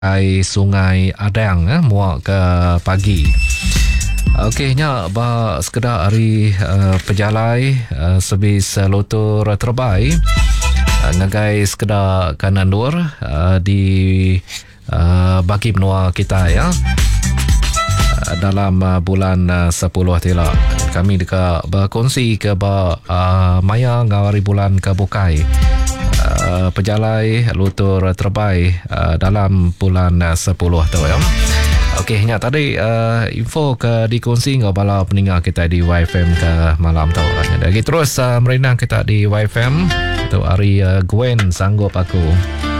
Sungai Adang muak ke pagi. Okey nya ba sekedar hari pejalai servis lotor terbaik ngagai sekedar kanan luar di bagi menua kita ya dalam bulan 10 tila. Kami dekat berkongsi ke maya ngawari bulan ke bukai pejalai lotor terbaik dalam bulan 10 tu ya. Okey, nya tadi info ke dikongsi dengan bala pendengar kita di YFM ke malam tu. Lagi terus merenang kita di YFM tu hari Gwen sanggup aku.